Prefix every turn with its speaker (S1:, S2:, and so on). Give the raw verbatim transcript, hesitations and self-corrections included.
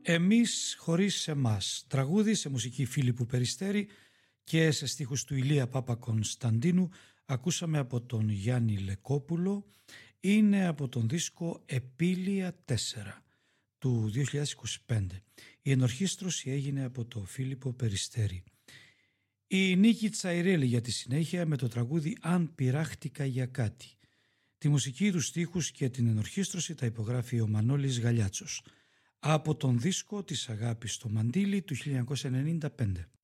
S1: «Εμείς χωρίς εμάς», τραγούδι σε μουσική Φίλιππου Περιστέρη και σε στίχους του Ηλία Παπα-Κωνσταντίνου, ακούσαμε από τον Γιάννη Λεκόπουλο. Είναι από τον δίσκο Επίλια τέσσερα του δύο χιλιάδες είκοσι πέντε. Η ενορχήστρωση έγινε από τον Φίλιππο Περιστέρη. Η Νίκη Τσαϊρέλη για τη συνέχεια με το τραγούδι «Αν πειράχτηκα για κάτι». Τη μουσική, τους στίχους και την ενορχήστρωση τα υπογράφει ο Μανώλης Γαλιάτσος από τον δίσκο της Αγάπης στο Μαντίλι του χίλια εννιακόσια ενενήντα πέντε.